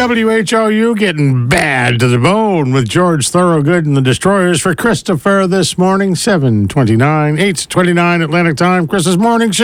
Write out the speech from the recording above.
WHOU getting bad to the bone with George Thorogood and the Destroyers for Christopher this morning, 7:29, 8:29 Atlantic Time. Chris's Morning Show.